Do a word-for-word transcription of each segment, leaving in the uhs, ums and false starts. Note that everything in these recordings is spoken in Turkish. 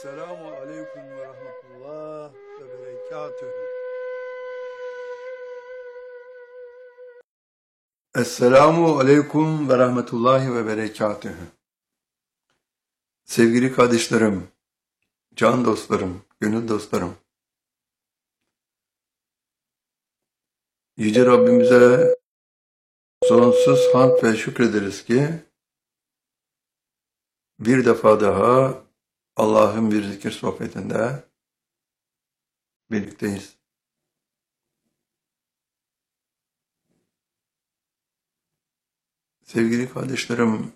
Selamu aleyküm ve rahmetullah ve berekatühü. Esselamu aleyküm ve rahmetullahi ve berekatühü. Sevgili kardeşlerim, can dostlarım, gönül dostlarım. Yüce Rabbimize sonsuz hamd ve şükrederiz ki bir defa daha Allah'ın bir zikir sohbetinde birlikteyiz. Sevgili kardeşlerim,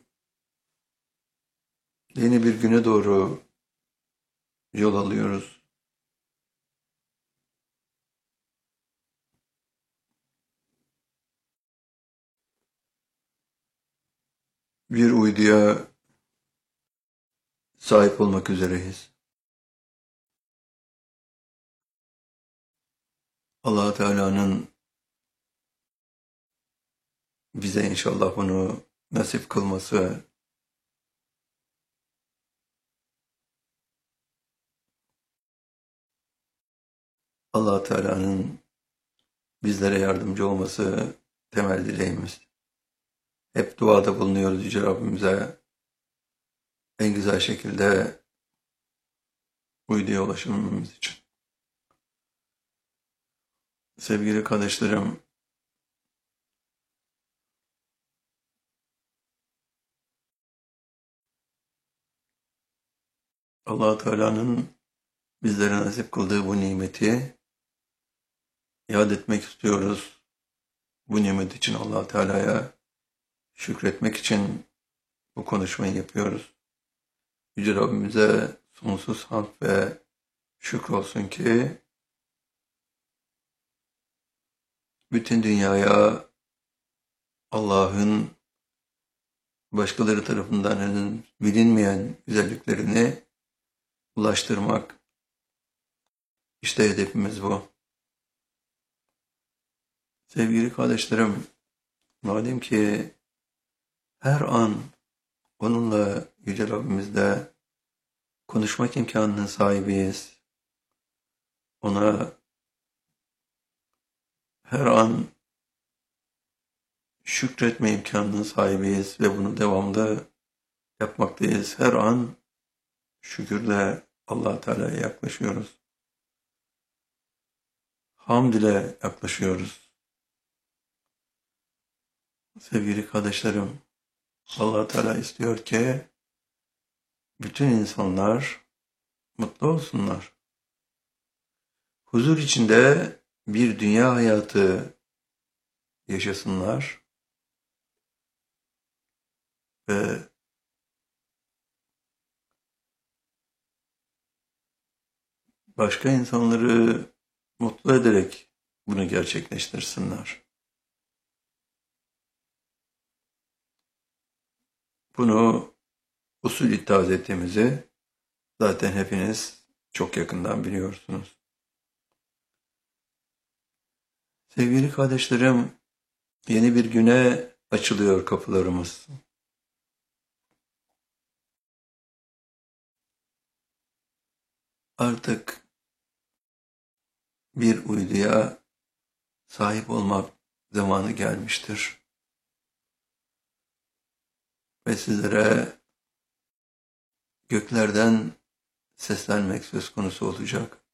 yeni bir güne doğru yol alıyoruz. Bir uyduya sahip olmak üzereyiz. Allah Teala'nın bize inşallah bunu nasip kılması, Allah Teala'nın bizlere yardımcı olması temel dileğimiz. Hep duada bulunuyoruz Yüce Rabbimize en güzel şekilde uyduya ulaşmamız için. Sevgili kardeşlerim, Allah Teala'nın bizlere nasip kıldığı bu nimeti yad etmek istiyoruz. Bu nimet için Allah Teala'ya şükretmek için bu konuşmayı yapıyoruz. Yüce Rabbimize sonsuz hamd ve şükür olsun ki bütün dünyaya Allah'ın başkaları tarafından henüz bilinmeyen güzelliklerini ulaştırmak. İşte hedefimiz bu. Sevgili kardeşlerim, madem ki her an onunla Yüce Rabbimizle konuşmak imkanının sahibiyiz. Ona her an şükretme imkanının sahibiyiz ve bunu devamlı yapmaktayız. Her an şükürle Allah Teala'ya yaklaşıyoruz. Hamd ile yaklaşıyoruz. Sevgili kardeşlerim, Allah Teala istiyor ki bütün insanlar mutlu olsunlar. Huzur içinde bir dünya hayatı yaşasınlar ve başka insanları mutlu ederek bunu gerçekleştirsinler. Bunu usul ittihaz ettiğimizi zaten hepiniz çok yakından biliyorsunuz. Sevgili kardeşlerim, yeni bir güne açılıyor kapılarımız. Artık bir uyduya sahip olmak zamanı gelmiştir. Ve sizlere göklerden seslenmek söz konusu olacak.